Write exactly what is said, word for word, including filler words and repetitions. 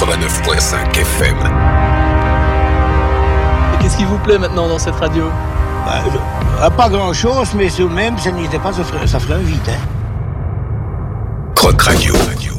quatre-vingt-neuf virgule cinq F M. Et qu'est-ce qui vous plaît maintenant dans cette radio? Bah, euh, Pas grand-chose, mais tout de même, ça n'était pas, ça ferait, ça ferait un vide, hein. Croc Radio. Radio.